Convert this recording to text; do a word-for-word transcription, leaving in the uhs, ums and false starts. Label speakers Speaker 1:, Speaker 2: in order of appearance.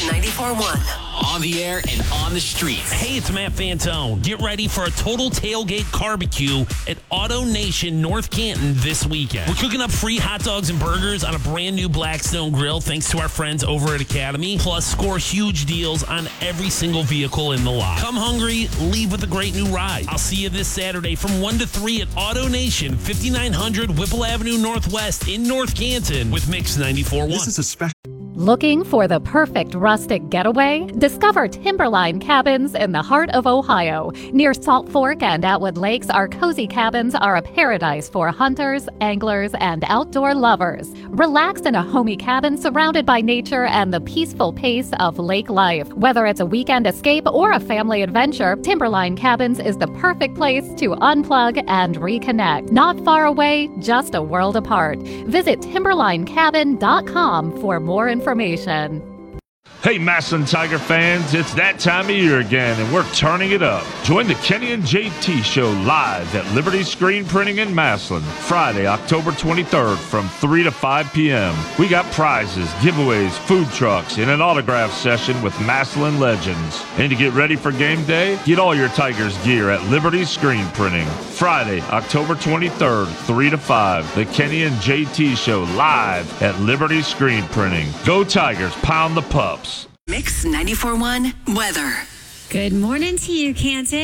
Speaker 1: ninety-four point one.
Speaker 2: On the air and on the streets.
Speaker 3: Hey, it's Matt Fantone. Get ready for a total tailgate barbecue at Auto Nation North Canton this weekend. We're cooking up free hot dogs and burgers on a brand new Blackstone grill thanks to our friends over at Academy. Plus, score huge deals on every single vehicle in the lot. Come hungry, leave with a great new ride. I'll see you this Saturday from one to three at Auto Nation, fifty-nine hundred Whipple Avenue Northwest in North Canton with Mix ninety-four point one.
Speaker 4: This is a special.
Speaker 5: Looking for the perfect rustic getaway? Discover Timberline Cabins in the heart of Ohio. Near Salt Fork and Atwood Lakes, our cozy cabins are a paradise for hunters, anglers, and outdoor lovers. Relax in a homey cabin surrounded by nature and the peaceful pace of lake life. Whether it's a weekend escape or a family adventure, Timberline Cabins is the perfect place to unplug and reconnect. Not far away, just a world apart. Visit timberline cabin dot com for more information. Information.
Speaker 6: Hey, Massillon Tiger fans, it's that time of year again, and we're turning it up. Join the Kenny and J T Show live at Liberty Screen Printing in Massillon, Friday, October twenty-third from three to five p.m. We got prizes, giveaways, food trucks, and an autograph session with Massillon legends. And to get ready for game day, get all your Tigers gear at Liberty Screen Printing. Friday, October twenty-third, three to five, the Kenny and J T Show live at Liberty Screen Printing. Go Tigers, pound the pups.
Speaker 1: Mix ninety-four point one weather.
Speaker 7: Good morning to you, Canton.